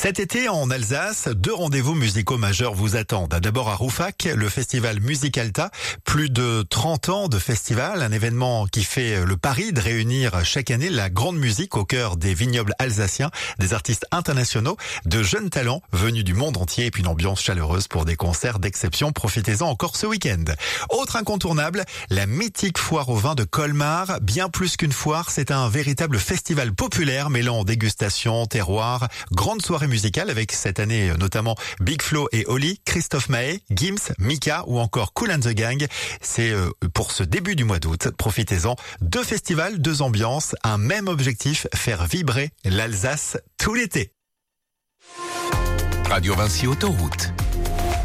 Cet été, en Alsace, 2 rendez-vous musicaux majeurs vous attendent. D'abord à Rouffach, le festival Musicalta. Plus de 30 ans de festival, un événement qui fait le pari de réunir chaque année la grande musique au cœur des vignobles alsaciens, des artistes internationaux, de jeunes talents venus du monde entier et puis une ambiance chaleureuse pour des concerts d'exception. Profitez-en encore ce week-end. Autre incontournable, la mythique foire au vin de Colmar. Bien plus qu'une foire, c'est un véritable festival populaire mêlant dégustation, terroir, grande soirée musicale avec cette année notamment Big Flo et Oli, Christophe Maé, Gims, Mika ou encore Kool and the Gang. C'est pour ce début du mois d'août. Profitez-en. 2 festivals, 2 ambiances, un même objectif, faire vibrer l'Alsace tout l'été. Radio Vinci Autoroute.